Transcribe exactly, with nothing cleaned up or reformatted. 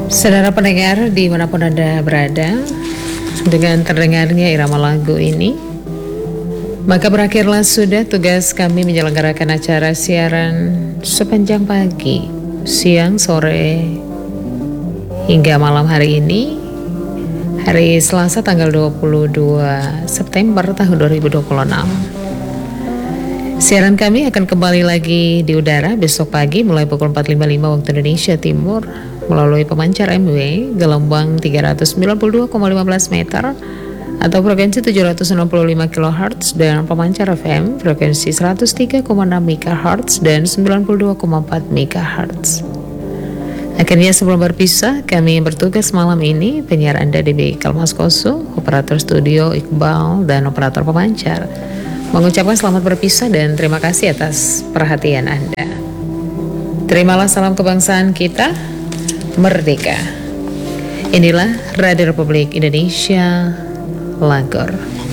Saudara pendengar dimanapun Anda berada, dengan terdengarnya irama lagu ini, maka berakhirlah sudah tugas kami menyelenggarakan acara siaran sepanjang pagi, siang, sore, hingga malam hari ini, hari Selasa tanggal dua puluh dua September tahun dua ribu dua puluh enam. Siaran kami akan kembali lagi di udara besok pagi mulai pukul empat lima puluh lima waktu Indonesia Timur melalui pemancar M W gelombang tiga ratus sembilan puluh dua koma lima belas meter atau frekuensi tujuh ratus enam puluh lima kilohertz dan pemancar F M frekuensi seratus tiga koma enam megahertz dan sembilan puluh dua koma empat megahertz. Akhirnya sebelum berpisah, kami yang bertugas malam ini, penyiar Anda D B Kalmaskoso, operator studio Iqbal, dan operator pemancar, mengucapkan selamat berpisah dan terima kasih atas perhatian Anda. Terimalah salam kebangsaan kita, merdeka. Inilah Radio Republik Indonesia, Langkor.